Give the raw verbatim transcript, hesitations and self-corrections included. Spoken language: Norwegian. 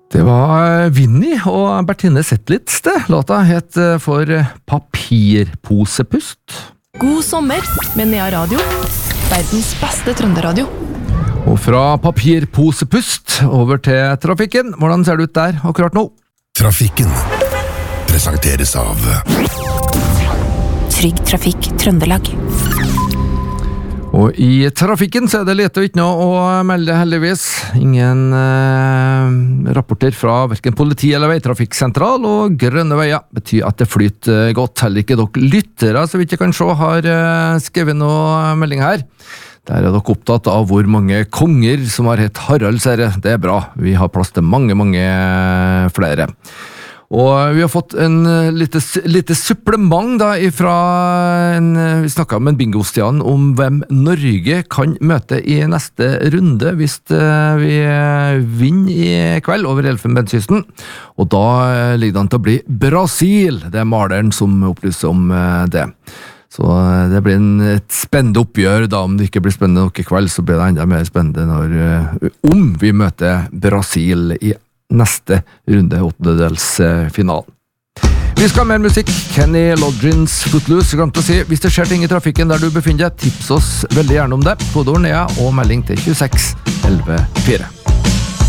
Det var Vinny og Bertine Zetlitz det. Låta het For papirposepust. God sommer med Nea Radio, verdens beste trønderadio. Og fra papirposepust over til trafikken. Hvordan ser det ut der akkurat nå? Trafikken presenteres av Trygg Trafikk Trøndelag. Og i trafikken så er det lite og ikke noe å melde, heldigvis. Ingen eh, rapporter fra hverken politi eller veitrafikksentral, og grønne veier betyr at det flyter godt. Heller ikke dere lyttere, så vidt jeg kan se, har eh, skrevet noe melding her. Der er dere opptatt av hvor mange konger som har hett Harald, ser jeg. Det er bra. Vi har plass til mange, mange flere. Og vi har fått en lite, lite supplement da ifra en, vi snakket om en bingo-Stian om hvem Norge kan møte i neste runde hvis vi vinner i kveld over Elfenbenskysten. Og da ligger det an til å bli Brasil. Det er maleren som opplyser om det. Så det blir en, et spennende oppgjør da. Om det ikke blir spennende nok i kveld, så blir det enda mer spennende når, om vi møter Brasil i neste runde, åttendedelsfinalen. Vi skal ha mer musikk. Kenny Loggins, Footloose. Jeg glemte å si, hvis det skjer ting i trafikken der du befinner deg, tips oss veldig gjerne om det. Kodeord Nea og melding til tjueseks elleve fire.